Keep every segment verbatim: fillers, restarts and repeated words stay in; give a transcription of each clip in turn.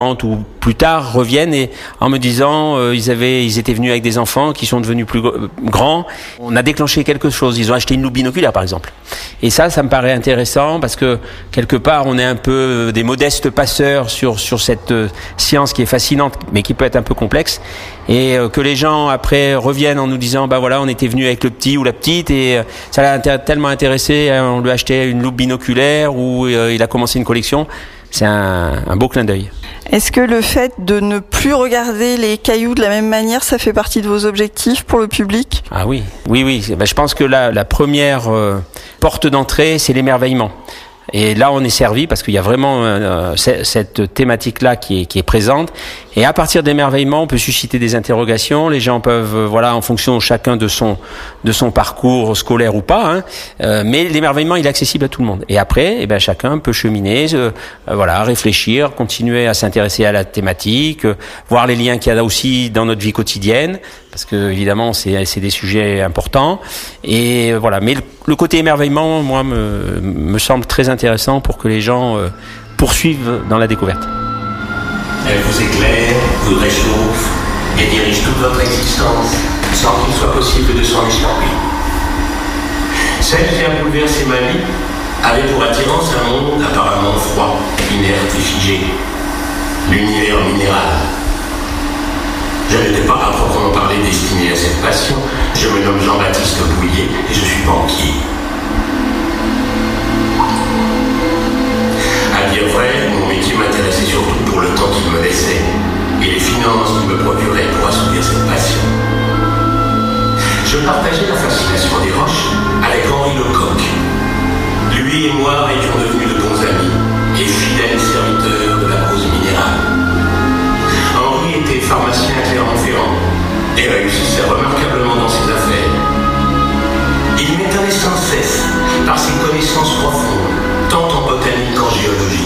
ou plus tard reviennent et en me disant euh, ils avaient ils étaient venus avec des enfants qui sont devenus plus grands. On a déclenché quelque chose. Ils ont acheté une loupe binoculaire par exemple. Et ça, ça me paraît intéressant parce que quelque part on est un peu des modestes passeurs sur sur cette euh, science qui est fascinante mais qui peut être un peu complexe et euh, que les gens après reviennent en nous disant bah voilà on était venus avec le petit ou la petite et euh, ça l'a intér- tellement intéressé, hein, on lui a acheté une loupe binoculaire ou euh, il a commencé une collection. C'est un, un beau clin d'œil. Est-ce que le fait de ne plus regarder les cailloux de la même manière, ça fait partie de vos objectifs pour le public ? Ah oui, oui, oui. Ben, je pense que la, la première euh, porte d'entrée, c'est l'émerveillement. Et là, on est servi parce qu'il y a vraiment euh, cette thématique-là qui est, qui est présente. Et à partir d'émerveillement, on peut susciter des interrogations. Les gens peuvent, euh, voilà, en fonction chacun de son de son parcours scolaire ou pas. Hein, euh, mais l'émerveillement, il est accessible à tout le monde. Et après, eh ben chacun peut cheminer, euh, voilà, réfléchir, continuer à s'intéresser à la thématique, euh, voir les liens qu'il y a aussi dans notre vie quotidienne, parce que évidemment, c'est c'est des sujets importants. Et euh, voilà. Mais le, le côté émerveillement, moi, me me semble très intéressant pour que les gens euh, poursuivent dans la découverte. Elle vous éclaire, vous réchauffe et dirige toute votre existence sans qu'il soit possible de s'en échapper. Celle qui a bouleversé ma vie avait pour attirance un monde apparemment froid, inerte et figé. L'univers minéral. Je n'étais pas à proprement parler destiné à cette passion. Je me nomme Jean-Baptiste Bouillet et je suis banquier. À dire vrai, mon métier m'intéressait surtout pour le temps qu'il me laissait et les finances qu'il me procurait pour assouvir cette passion. Je partageais la fascination des roches avec Henri Lecoq. Lui et moi étions devenus de bons amis et fidèles serviteurs de la cause minérale. Henri était pharmacien à Clermont-Ferrand et réussissait remarquablement dans ses affaires. Il m'étonnait sans cesse par ses connaissances profondes, tant en botanique qu'en géologie.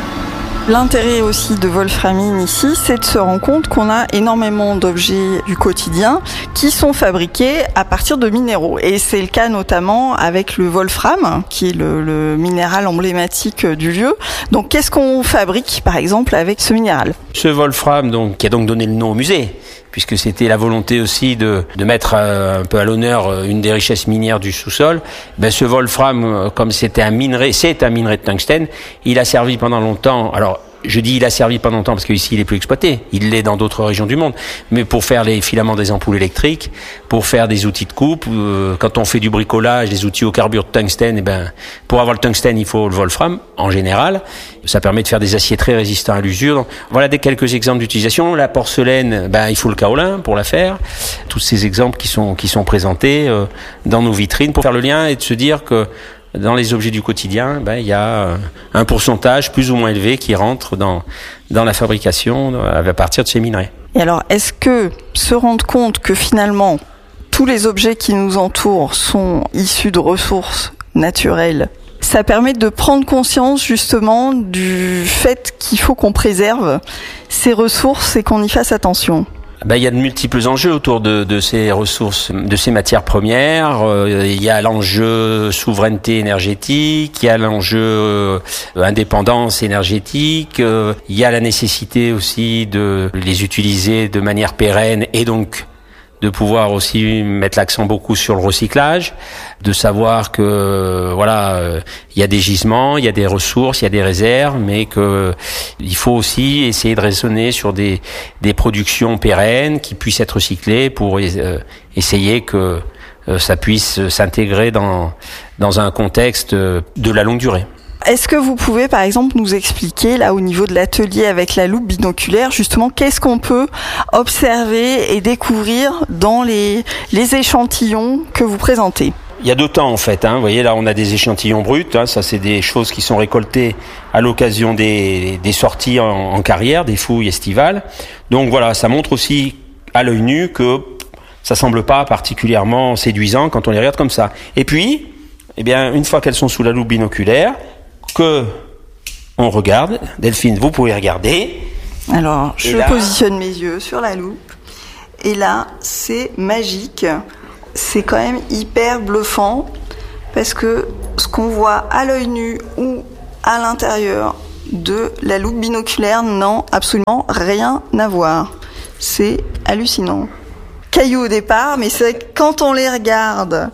L'intérêt aussi de Wolframine ici, c'est de se rendre compte qu'on a énormément d'objets du quotidien qui sont fabriqués à partir de minéraux. Et c'est le cas notamment avec le wolfram, qui est le, le minéral emblématique du lieu. Donc qu'est-ce qu'on fabrique par exemple avec ce minéral ? Ce wolfram, donc, qui a donc donné le nom au musée, puisque c'était la volonté aussi de, de mettre euh, un peu à l'honneur euh, une des richesses minières du sous-sol, ben ce wolfram, euh, comme c'était un minerai, c'est un minerai de tungstène, il a servi pendant longtemps, alors je dis il a servi pendant longtemps parce qu'ici il est plus exploité, il l'est dans d'autres régions du monde, mais pour faire les filaments des ampoules électriques, pour faire des outils de coupe, euh, quand on fait du bricolage, des outils au carbure de tungstène, et ben pour avoir le tungstène il faut le wolfram en général, ça permet de faire des aciers très résistants à l'usure. Donc, voilà des quelques exemples d'utilisation. La porcelaine, ben il faut le kaolin pour la faire. Tous ces exemples qui sont qui sont présentés euh, dans nos vitrines pour faire le lien et de se dire que dans les objets du quotidien, ben, il y a un pourcentage plus ou moins élevé qui rentre dans, dans la fabrication à partir de ces minerais. Et alors, est-ce que se rendre compte que finalement, tous les objets qui nous entourent sont issus de ressources naturelles, ça permet de prendre conscience justement du fait qu'il faut qu'on préserve ces ressources et qu'on y fasse attention ? Ben, il y a de multiples enjeux autour de, de ces ressources, de ces matières premières. Euh, il y a l'enjeu souveraineté énergétique, il y a l'enjeu euh, indépendance énergétique, euh, il y a la nécessité aussi de les utiliser de manière pérenne et donc de pouvoir aussi mettre l'accent beaucoup sur le recyclage, de savoir que voilà, euh, il y a des gisements, il y a des ressources, il y a des réserves, mais que il faut aussi essayer de raisonner sur des des productions pérennes qui puissent être recyclées pour euh, essayer que euh, ça puisse s'intégrer dans dans un contexte de la longue durée. Est-ce que vous pouvez, par exemple, nous expliquer, là, au niveau de l'atelier avec la loupe binoculaire, justement, qu'est-ce qu'on peut observer et découvrir dans les, les échantillons que vous présentez ? Il y a deux temps, en fait. Hein. Vous voyez, là, on a des échantillons bruts. Hein. Ça, c'est des choses qui sont récoltées à l'occasion des, des sorties en, en carrière, des fouilles estivales. Donc, voilà, ça montre aussi à l'œil nu que ça semble pas particulièrement séduisant quand on les regarde comme ça. Et puis, eh bien, une fois qu'elles sont sous la loupe binoculaire, que on regarde. Delphine, vous pouvez regarder. Alors, je là, positionne mes yeux sur la loupe. Et là, c'est magique. C'est quand même hyper bluffant parce que ce qu'on voit à l'œil nu ou à l'intérieur de la loupe binoculaire. Non, absolument rien à voir. C'est hallucinant. Cailloux au départ, mais c'est vrai que quand on les regarde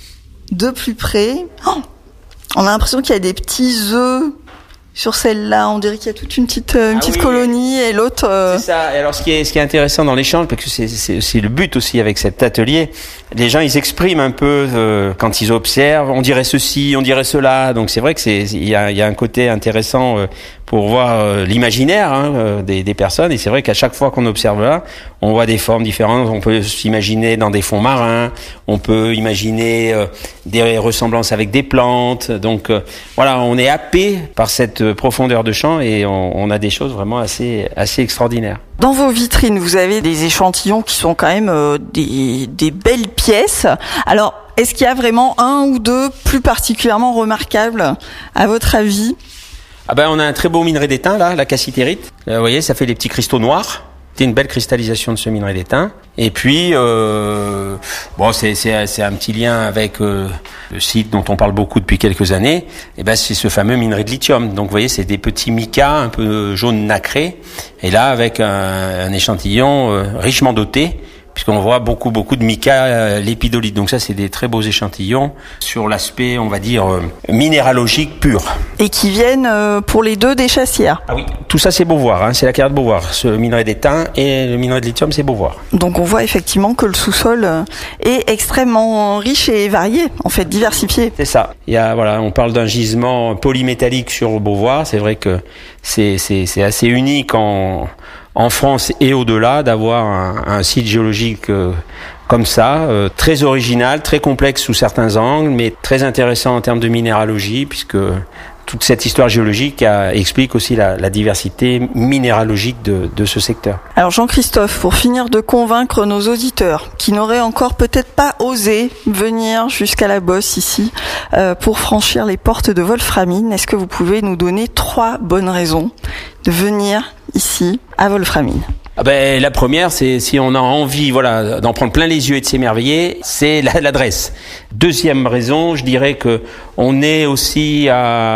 de plus près, oh, on a l'impression qu'il y a des petits œufs sur celle-là. On dirait qu'il y a toute une petite, une ah petite oui, colonie et l'autre... Euh... C'est ça. Et alors, ce qui est, ce qui est intéressant dans l'échange, parce que c'est, c'est, c'est le but aussi avec cet atelier, les gens, ils expriment un peu euh, quand ils observent. On dirait ceci, on dirait cela. Donc, c'est vrai que c'est, il y a, il y a un côté intéressant euh, pour voir euh, l'imaginaire hein, euh, des, des personnes. Et c'est vrai qu'à chaque fois qu'on observe là, on voit des formes différentes. On peut s'imaginer dans des fonds marins. On peut imaginer euh, des ressemblances avec des plantes. Donc, euh, voilà, on est happé par cette profondeur de champ et on, on a des choses vraiment assez, assez extraordinaires. Dans vos vitrines, vous avez des échantillons qui sont quand même euh, des, des belles pièces. Alors, est-ce qu'il y a vraiment un ou deux plus particulièrement remarquables, à votre avis ? Ah ben, on a un très beau minerai d'étain, là, la cassitérite. Là, vous voyez, ça fait des petits cristaux noirs. C'est une belle cristallisation de ce minerai d'étain. Et puis, euh, bon, c'est, c'est, c'est un petit lien avec euh, le site dont on parle beaucoup depuis quelques années. Et ben, c'est ce fameux minerai de lithium. Donc, vous voyez, c'est des petits micas un peu jaune nacré. Et là, avec un, un échantillon euh, richement doté, puisqu'on voit beaucoup, beaucoup de mica euh, lépidolite. Donc ça, c'est des très beaux échantillons sur l'aspect, on va dire, euh, minéralogique pur. Et qui viennent euh, pour les deux des Chassières. Ah oui, tout ça, c'est Beauvoir, hein, c'est la carrière de Beauvoir. Ce minerai d'étain et le minerai de lithium, c'est Beauvoir. Donc on voit effectivement que le sous-sol est extrêmement riche et varié, en fait, diversifié. C'est ça. Il y a, voilà, on parle d'un gisement polymétallique sur Beauvoir. C'est vrai que c'est, c'est, c'est assez unique en... en France et au-delà, d'avoir un, un site géologique euh, comme ça, euh, très original, très complexe sous certains angles, mais très intéressant en termes de minéralogie, puisque toute cette histoire géologique a, explique aussi la, la diversité minéralogique de, de ce secteur. Alors Jean-Christophe, pour finir de convaincre nos auditeurs qui n'auraient encore peut-être pas osé venir jusqu'à la Bosse ici euh, pour franchir les portes de Wolframine, est-ce que vous pouvez nous donner trois bonnes raisons de venir ici à Wolframine? Ah ben, la première, c'est si on a envie, voilà, d'en prendre plein les yeux et de s'émerveiller, c'est la, l'adresse. Deuxième raison, je dirais que on est aussi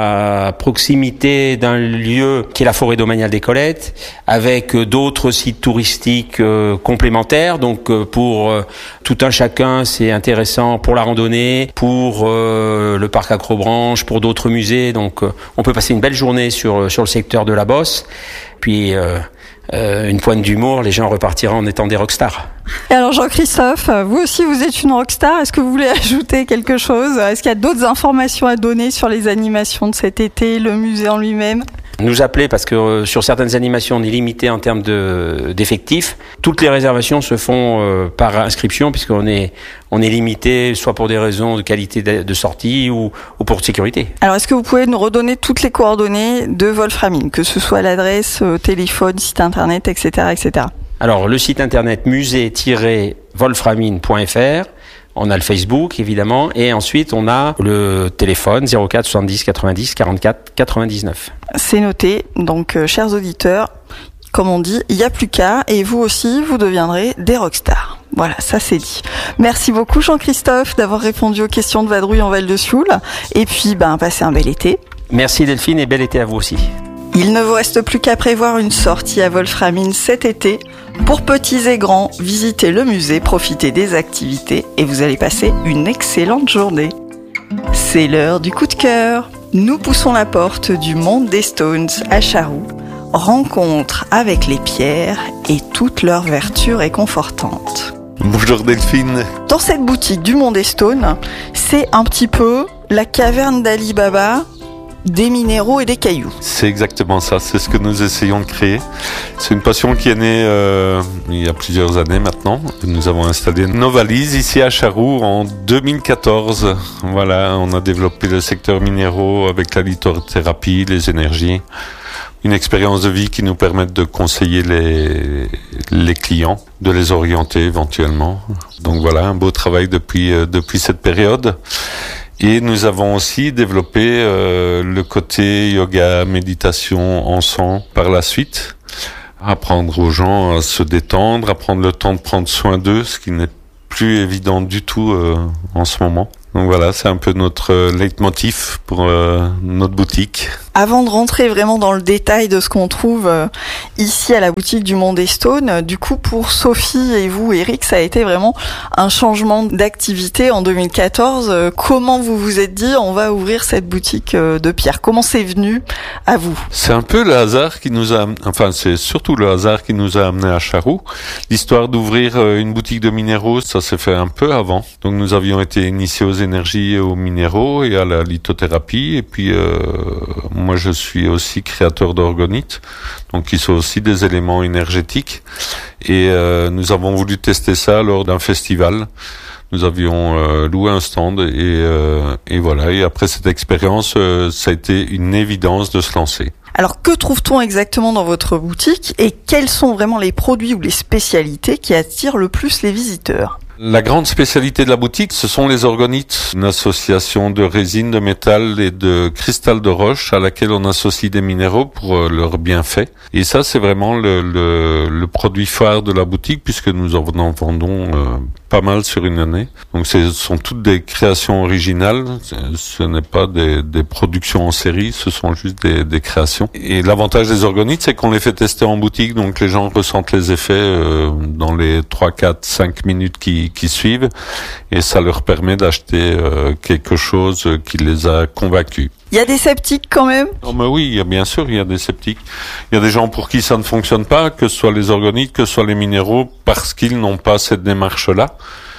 à proximité d'un lieu qui est la forêt domaniale des Colettes, avec d'autres sites touristiques euh, complémentaires. Donc, euh, pour euh, tout un chacun, c'est intéressant pour la randonnée, pour euh, le parc Acrobranche, pour d'autres musées. Donc, euh, on peut passer une belle journée sur sur le secteur de la Bosse. Puis euh, Euh, une pointe d'humour, les gens repartiront en étant des rockstars. Et alors Jean-Christophe, vous aussi vous êtes une rockstar, est-ce que vous voulez ajouter quelque chose ? Est-ce qu'il y a d'autres informations à donner sur les animations de cet été, le musée en lui-même ? Nous appeler parce que euh, sur certaines animations on est limité en termes de, d'effectifs. Toutes les réservations se font euh, par inscription puisqu'on est, on est limité soit pour des raisons de qualité de, de sortie ou, ou pour sécurité. Alors est-ce que vous pouvez nous redonner toutes les coordonnées de Wolframine, que ce soit l'adresse, euh, téléphone, site internet, et cetera, et cetera. Alors le site internet musée tiret wolframine point f r. On a le Facebook, évidemment, et ensuite on a le téléphone zéro quatre soixante-dix quatre-vingt-dix quarante-quatre quatre-vingt-dix-neuf. C'est noté. Donc, euh, chers auditeurs, comme on dit, il n'y a plus qu'à, et vous aussi, vous deviendrez des rockstars. Voilà, ça c'est dit. Merci beaucoup Jean-Christophe d'avoir répondu aux questions de Vadrouille en Val de Sioule, et puis, ben, passez un bel été. Merci Delphine, et bel été à vous aussi. Il ne vous reste plus qu'à prévoir une sortie à Wolframine cet été. Pour petits et grands, visitez le musée, profitez des activités et vous allez passer une excellente journée. C'est l'heure du coup de cœur. Nous poussons la porte du monde des Stones à Charroux. Rencontre avec les pierres et toutes leurs vertus réconfortantes. Bonjour Delphine. Dans cette boutique du monde des Stones, c'est un petit peu la caverne d'Ali Baba, des minéraux et des cailloux. C'est exactement ça, c'est ce que nous essayons de créer. C'est une passion qui est née euh, il y a plusieurs années maintenant. Nous avons installé nos valises ici à Charroux en deux mille quatorze. Voilà, on a développé le secteur minéraux avec la lithothérapie, les énergies. Une expérience de vie qui nous permet de conseiller les, les clients, de les orienter éventuellement. Donc voilà, un beau travail depuis, euh, depuis cette période. Et nous avons aussi développé euh, le côté yoga, méditation, encens par la suite. Apprendre aux gens à se détendre, à prendre le temps de prendre soin d'eux, ce qui n'est plus évident du tout euh, en ce moment. Donc voilà, c'est un peu notre leitmotiv pour euh, notre boutique. Avant de rentrer vraiment dans le détail de ce qu'on trouve euh, ici à la boutique du Mont des Staunes, euh, du coup pour Sophie et vous, Eric, ça a été vraiment un changement d'activité en deux mille quatorze. Euh, comment vous vous êtes dit on va ouvrir cette boutique euh, de pierre? Comment c'est venu à vous? C'est un peu le hasard qui nous a, enfin c'est surtout le hasard qui nous a amené à Charroux. L'histoire d'ouvrir euh, une boutique de minéraux, ça s'est fait un peu avant. Donc nous avions été initiés aux énergies et aux minéraux et à la lithothérapie. Et puis euh, moi je suis aussi créateur d'orgonites, donc qui sont aussi des éléments énergétiques. Et euh, nous avons voulu tester ça lors d'un festival. Nous avions euh, loué un stand et, euh, et voilà. Et après cette expérience, euh, ça a été une évidence de se lancer. Alors que trouve-t-on exactement dans votre boutique et quels sont vraiment les produits ou les spécialités qui attirent le plus les visiteurs? La grande spécialité de la boutique, ce sont les orgonites, une association de résine, de métal et de cristal de roche à laquelle on associe des minéraux pour euh, leurs bienfaits. Et ça, c'est vraiment le, le, le produit phare de la boutique puisque nous en vendons euh, pas mal sur une année. Donc ce sont toutes des créations originales, ce n'est pas des, des productions en série, ce sont juste des, des créations. Et l'avantage des orgonites, c'est qu'on les fait tester en boutique, donc les gens ressentent les effets euh, dans les trois, quatre, cinq minutes qui qui suivent et ça leur permet d'acheter euh, quelque chose qui les a convaincus. Il y a des sceptiques quand même? Oh mais oui, il y a, bien sûr, il y a des sceptiques. Il y a des gens pour qui ça ne fonctionne pas, que ce soit les organites, que ce soit les minéraux, parce qu'ils n'ont pas cette démarche-là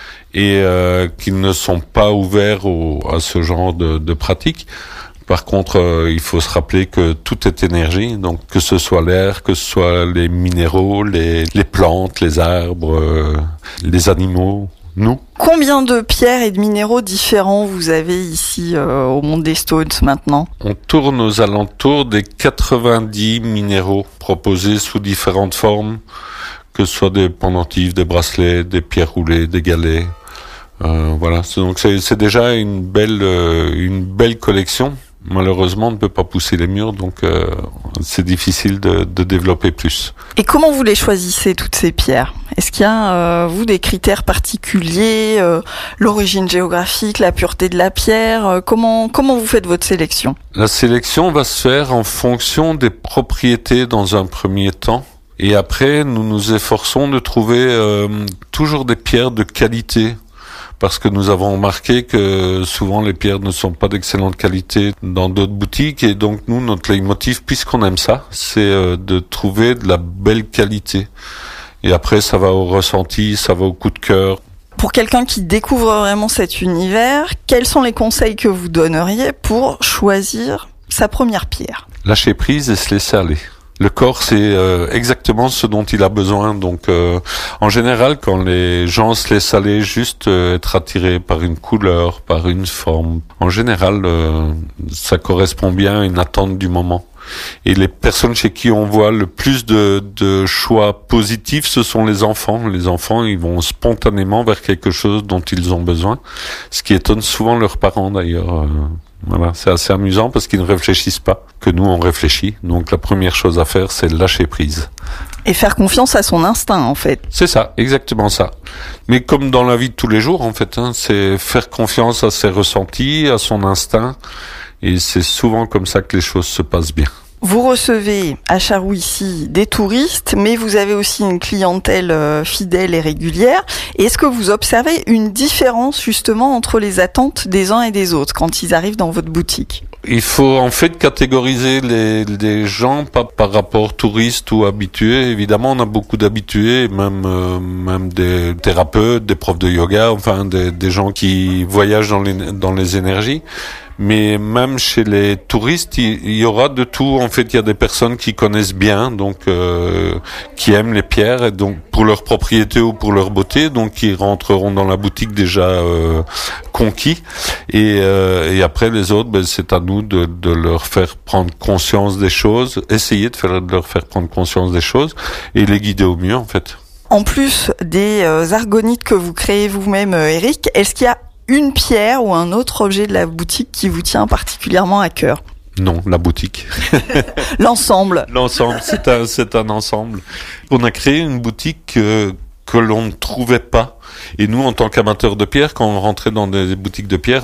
et euh, qu'ils ne sont pas ouverts au, à ce genre de, de pratiques. Par contre, euh, il faut se rappeler que tout est énergie, donc que ce soit l'air, que ce soit les minéraux, les, les plantes, les arbres, euh, les animaux, nous. Combien de pierres et de minéraux différents vous avez ici euh, au Mont des Staunes maintenant? On tourne aux alentours des quatre-vingt-dix minéraux proposés sous différentes formes, que ce soit des pendentifs, des bracelets, des pierres roulées, des galets. Euh, voilà, donc c'est, c'est déjà une belle, euh, une belle collection. Malheureusement, on ne peut pas pousser les murs, donc euh, c'est difficile de, de développer plus. Et comment vous les choisissez, toutes ces pierres? Est-ce qu'il y a, euh, vous, des critères particuliers, euh, l'origine géographique, la pureté de la pierre euh, comment, comment vous faites votre sélection? La sélection va se faire en fonction des propriétés dans un premier temps. Et après, nous nous efforçons de trouver euh, toujours des pierres de qualité. Parce que nous avons remarqué que souvent les pierres ne sont pas d'excellente qualité dans d'autres boutiques et donc nous, notre leitmotiv, puisqu'on aime ça, c'est euh, de trouver de la belle qualité. Et après, ça va au ressenti, ça va au coup de cœur. Pour quelqu'un qui découvre vraiment cet univers, quels sont les conseils que vous donneriez pour choisir sa première pierre? Lâcher prise et se laisser aller. Le corps, c'est euh, exactement ce dont il a besoin. Donc, euh, en général, quand les gens se laissent aller, juste euh, être attirés par une couleur, par une forme, en général, euh, ça correspond bien à une attente du moment. Et les personnes chez qui on voit le plus de, de choix positifs, ce sont les enfants. Les enfants, ils vont spontanément vers quelque chose dont ils ont besoin, ce qui étonne souvent leurs parents d'ailleurs. Voilà, c'est assez amusant parce qu'ils ne réfléchissent pas, que nous on réfléchit. Donc la première chose à faire, c'est lâcher prise. Et faire confiance à son instinct, en fait. C'est ça, exactement ça. Mais comme dans la vie de tous les jours, en fait, hein, c'est faire confiance à ses ressentis, à son instinct. Et c'est souvent comme ça que les choses se passent bien. Vous recevez à Charroux ici des touristes, mais vous avez aussi une clientèle euh, fidèle et régulière. Et est-ce que vous observez une différence justement entre les attentes des uns et des autres quand ils arrivent dans votre boutique? Il faut en fait catégoriser les, les gens pas par rapport touristes ou habitués. Évidemment, on a beaucoup d'habitués, même euh, même des thérapeutes, des profs de yoga, enfin des, des gens qui voyagent dans les dans les énergies. Mais même chez les touristes, il, il y aura de tout. En fait, il y a des personnes qui connaissent bien, donc euh, qui aiment les pierres, et donc pour leur propriété ou pour leur beauté, donc qui rentreront dans la boutique déjà euh, conquis. Et, euh, et après les autres, ben, c'est à nous de, de leur faire prendre conscience des choses, essayer de, faire, de leur faire prendre conscience des choses et les guider au mieux, en fait. En plus des euh, argonites que vous créez vous-même, euh, Eric, est-ce qu'il y a une pierre ou un autre objet de la boutique qui vous tient particulièrement à cœur? Non, la boutique. L'ensemble. L'ensemble, c'est un, c'est un ensemble. On a créé une boutique euh, que l'on ne trouvait pas. Et nous, en tant qu'amateurs de pierre, quand on rentrait dans des boutiques de pierre,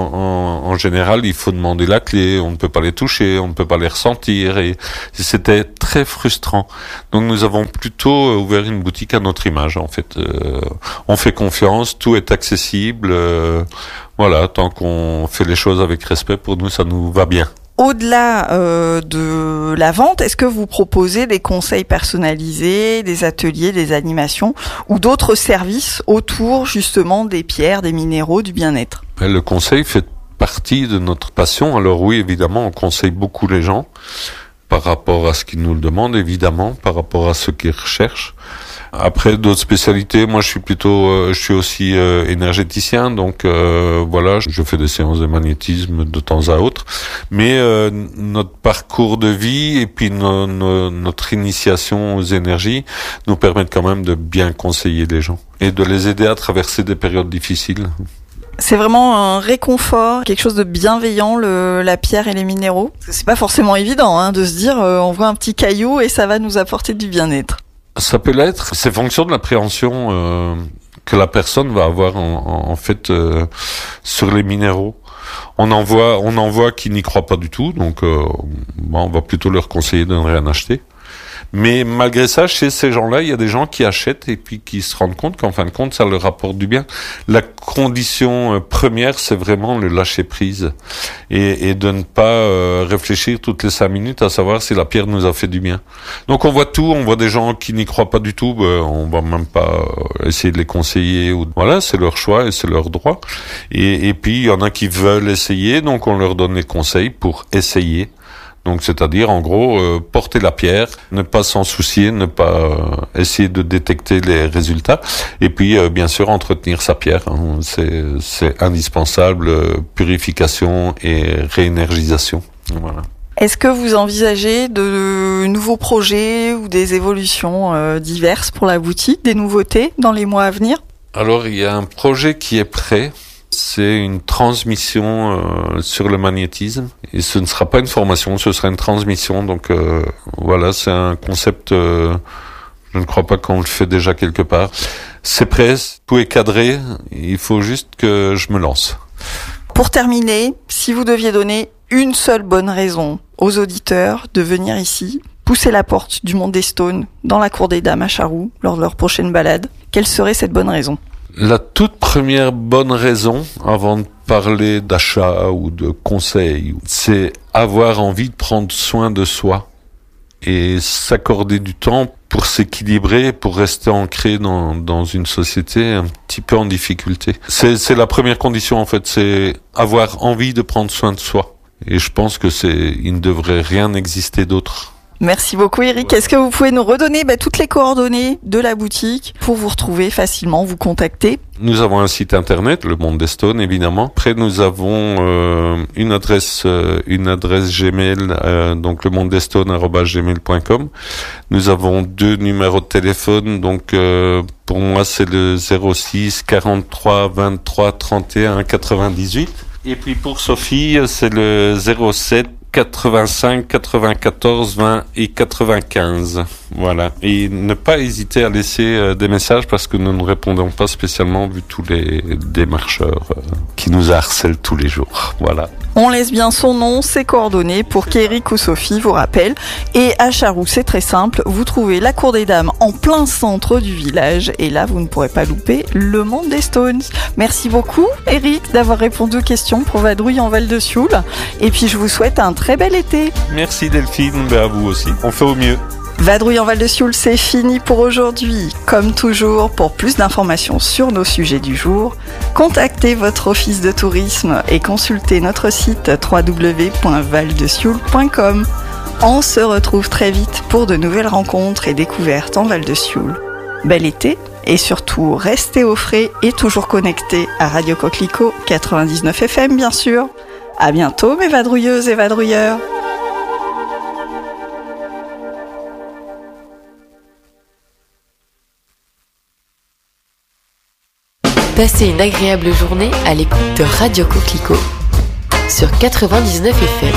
en, en, en général, il faut demander la clé, on ne peut pas les toucher, on ne peut pas les ressentir, et c'était très frustrant. Donc nous avons plutôt ouvert une boutique à notre image, en fait. Euh, on fait confiance, tout est accessible, euh, voilà, tant qu'on fait les choses avec respect, pour nous, ça nous va bien. Au-delà euh, de la vente, est-ce que vous proposez des conseils personnalisés, des ateliers, des animations ou d'autres services autour justement des pierres, des minéraux, du bien-être ? Le conseil fait partie de notre passion. Alors oui, évidemment, on conseille beaucoup les gens par rapport à ce qu'ils nous le demandent, évidemment, par rapport à ce qu'ils recherchent. Après, d'autres spécialités, moi je suis plutôt, euh, je suis aussi euh, énergéticien, donc euh, voilà, je fais des séances de magnétisme de temps à autre. Mais euh, notre parcours de vie et puis no, no, notre initiation aux énergies nous permettent quand même de bien conseiller les gens et de les aider à traverser des périodes difficiles. C'est vraiment un réconfort, quelque chose de bienveillant, le, la pierre et les minéraux. C'est pas forcément évident hein, de se dire euh, on voit un petit caillou et ça va nous apporter du bien-être. Ça peut l'être. C'est fonction de l'appréhension euh, que la personne va avoir en, en, en fait euh, sur les minéraux. On en voit, on en voit qui n'y croient pas du tout, donc euh, bon, on va plutôt leur conseiller de ne rien acheter. Mais malgré ça, chez ces gens-là, il y a des gens qui achètent et puis qui se rendent compte qu'en fin de compte, ça leur apporte du bien. La condition première, c'est vraiment le lâcher prise et, et de ne pas euh, réfléchir toutes les cinq minutes à savoir si la pierre nous a fait du bien. Donc on voit tout, on voit des gens qui n'y croient pas du tout, ben, on va même pas essayer de les conseiller. Ou voilà, c'est leur choix et c'est leur droit. Et, et puis il y en a qui veulent essayer, donc on leur donne les conseils pour essayer. Donc, c'est-à-dire, en gros, euh, porter la pierre, ne pas s'en soucier, ne pas euh, essayer de détecter les résultats, et puis, euh, bien sûr, entretenir sa pierre. Hein. C'est, c'est indispensable, euh, purification et réénergisation. Voilà. Est-ce que vous envisagez de nouveaux projets ou des évolutions euh, diverses pour la boutique, des nouveautés dans les mois à venir ? Alors, il y a un projet qui est prêt. C'est une transmission euh, sur le magnétisme et ce ne sera pas une formation, ce sera une transmission. Donc euh, voilà, c'est un concept, euh, je ne crois pas qu'on le fait déjà quelque part. C'est prêt, tout est cadré, il faut juste que je me lance. Pour terminer, si vous deviez donner une seule bonne raison aux auditeurs de venir ici, pousser la porte du Mont des Staunes dans la cour des Dames à Charroux lors de leur prochaine balade, quelle serait cette bonne raison ? La toute première bonne raison, avant de parler d'achat ou de conseils, c'est avoir envie de prendre soin de soi et s'accorder du temps pour s'équilibrer, pour rester ancré dans, dans une société un petit peu en difficulté. C'est, c'est la première condition en fait, c'est avoir envie de prendre soin de soi. Et je pense que c'est, il ne devrait rien exister d'autre. Merci beaucoup Eric. Est-ce que vous pouvez nous redonner bah, toutes les coordonnées de la boutique pour vous retrouver facilement, vous contacter ? Nous avons un site internet, le Mont des Staunes évidemment. Après nous avons euh, une adresse euh, une adresse Gmail, euh, donc le mondestaunes arobase gmail point com. Nous avons deux numéros de téléphone, donc euh, pour moi c'est le zéro six quarante-trois vingt-trois trente et un quatre-vingt-dix-huit. Et puis pour Sophie c'est le zéro sept quatre-vingt-cinq quatre-vingt-quatorze vingt et quatre-vingt-quinze. Voilà. Et ne pas hésiter à laisser euh, des messages parce que nous ne répondons pas spécialement vu tous les démarcheurs euh, qui nous harcèlent tous les jours. Voilà. On laisse bien son nom, ses coordonnées pour qu'Éric ou Sophie vous rappellent. Et à Charroux, c'est très simple. Vous trouvez la Cour des Dames en plein centre du village. Et là, vous ne pourrez pas louper le Mont des Staunes. Merci beaucoup, Éric, d'avoir répondu aux questions pour Vadrouille en Val de Sioule. Et puis, je vous souhaite un très bel été. Merci Delphine, ben à vous aussi. On fait au mieux. Vadrouille en Val de Sioule, c'est fini pour aujourd'hui. Comme toujours, pour plus d'informations sur nos sujets du jour, contactez votre office de tourisme et consultez notre site w w w point val de sioule point com. On se retrouve très vite pour de nouvelles rencontres et découvertes en Val de Sioule. Bel été et surtout restez au frais et toujours connectés à Radio Coquelicot quatre-vingt-dix-neuf F M bien sûr. À bientôt mes vadrouilleuses et vadrouilleurs. Passez une agréable journée à l'écoute de Radio Coquelicot sur quatre-vingt-dix-neuf F M.